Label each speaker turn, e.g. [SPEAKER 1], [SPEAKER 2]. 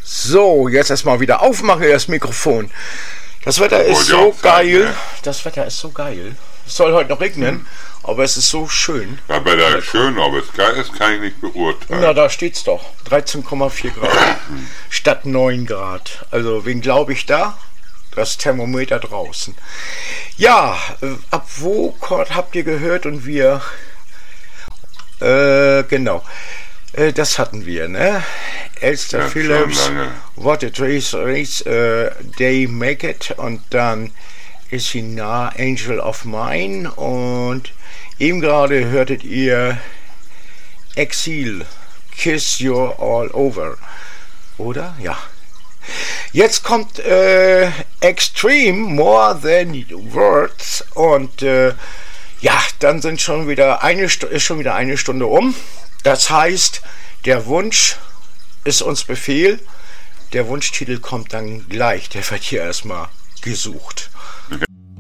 [SPEAKER 1] So, jetzt erstmal wieder aufmachen, das Mikrofon. Das Wetter ist so geil. Das Wetter ist so geil. Es soll heute noch regnen, aber es ist so schön.
[SPEAKER 2] Ja, Wetter ist schön, aber es geil ist, kann ich nicht beurteilen.
[SPEAKER 1] Na, da steht's doch. 13,4 Grad statt 9 Grad. Also, wen glaube ich da? Das Thermometer draußen. Ja, ab wo habt ihr gehört und wir... genau. Das hatten wir, ne? Elster
[SPEAKER 2] Ja,
[SPEAKER 1] Phillips, What a Race They Make It, und dann ist sie nah, Angel of Mine, und eben gerade hörtet ihr Exile, Kiss You're All Over, oder? Ja. Jetzt kommt Extreme, More Than Words, und ja, dann sind ist schon wieder eine Stunde um. Das heißt, der Wunsch ist uns Befehl. Der Wunschtitel kommt dann gleich. Der wird hier erstmal gesucht.